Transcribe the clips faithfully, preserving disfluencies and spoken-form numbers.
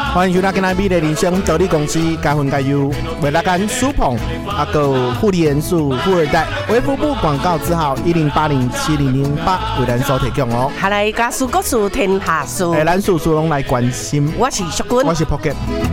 欢迎收听今天美的人生道理公司加分加油，为大家苏鹏啊个护理元素富二代微服部广告字号一零八零七零零八为咱所提供哦。 下来家事各事天下事， 诶，咱叔叔拢来关心。 我是淑君， 我是 Pocket。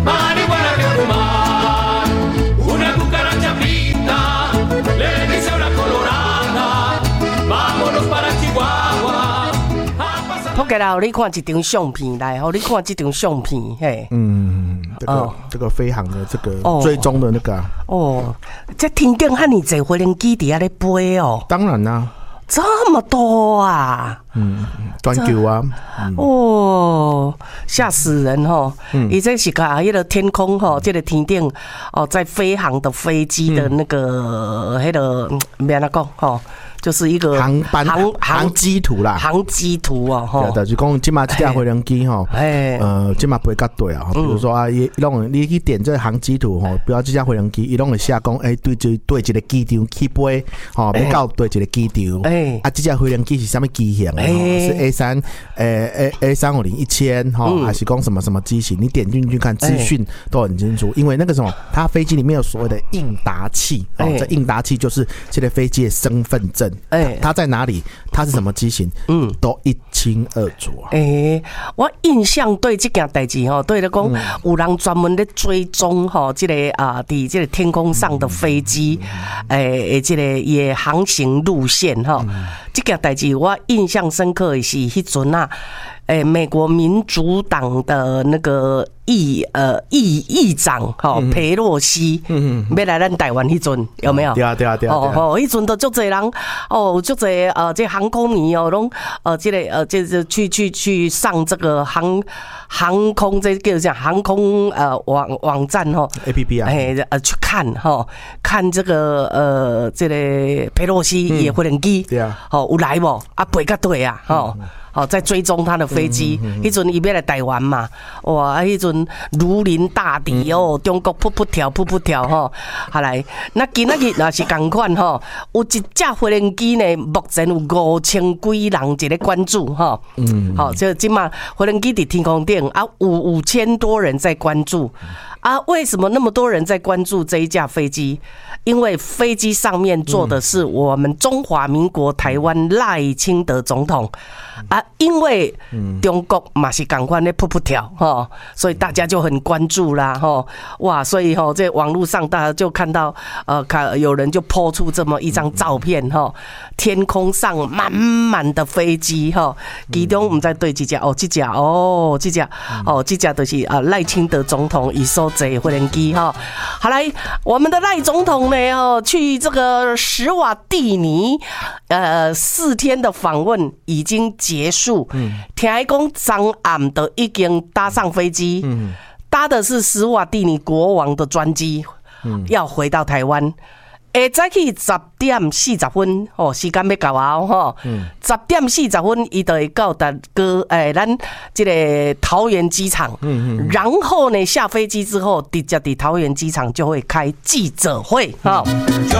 Pocket 啦，你看一张相片来，吼，你看这张相片，嘿， 嗯，这个、哦、这个飞航的这个追踪的那个、啊、 哦，这天顶遐尼侪飞行机伫遐咧飞哦， 当然啦、啊， 这么多啊， 嗯，专球啊， 嗯、哦，吓死人吼！伊、嗯、这是甲迄个天空吼，这个天顶哦，在飞航的飞机的那个迄、嗯那个免哪讲吼。就是一个航班航航机图啦， 航机图哦，吼， 对，就是讲，即马这架飞行机吼，呃，即马不会甲对啊，比如说啊，伊弄你去点这个航机图吼，比如这架飞行机，伊弄会写讲，诶，对对对，一个机场起飞，吼，要到对一个机场，诶，啊，这架飞行机是啥物机型？是 A 三，诶 A A 三五零一千，吼，还是讲什么什么机型？你点进去看资讯都很清楚，因为那个什么，它飞机里面有所谓的应答器，哦，这应答器就是这个飞机的身份证。欸、它在哪里？它是什么机型？嗯，都一清二楚。 哎、欸，我印象对这件代志吼，对了讲，有人专门在追踪吼，这个啊，伫这个天空上的飞机，诶、欸，这个也航行路线哈。这件代志我印象深刻的是迄阵啊。诶、欸，美国民主党的那个议呃议议长哈裴洛西，嗯嗯，要来咱台湾迄阵有没有？ 对啊对啊对啊。 哦哦，迄阵都足侪人哦，足侪呃，这航空迷哦，拢呃，这个呃，这这去去去上这个航航空这个叫航空呃网网站哈 ，A P P 啊， 哎呃去看哈，看这个呃这个裴洛西也飞行机，对啊，哦有来无啊飞甲对啊，吼。哦，在追踪他的飞机，迄阵伊要来台湾嘛，哇，迄阵如临大敌哦，中国噗噗跳噗噗跳吼，下来，那今仔日若是同款吼，有一架飞行机呢，目前有五千几人一个关注哈，嗯，好，就今嘛飞行机伫天空顶啊，有五千多人在关注。啊，为什么那么多人在关注这一架飞机？因为飞机上面坐的是我们中华民国台湾赖清德总统啊，因为中国嘛是同款咧噗噗跳哈，所以大家就很关注啦哈，哇，所以哈在网络上大家就看到呃，看有人就po出这么一张照片哈，天空上满满的飞机哈，其中我们在对几架哦，这架哦，这架哦，这架就是啊赖清德总统以收。这飞行机哈，好来，我们的赖总统呢，哦，去这个史瓦蒂尼，呃，四天的访问已经结束。嗯，听讲昨暗都已经搭上飞机，嗯，搭的是史瓦蒂尼国王的专机，嗯，要回到台湾。下早起十点四十分，哦，时间要到啊，吼，十点四十分，伊就会到达个诶，咱这个桃园机场，嗯嗯，然后呢，下飞机之后，直接伫桃园机场就会开记者会，哈。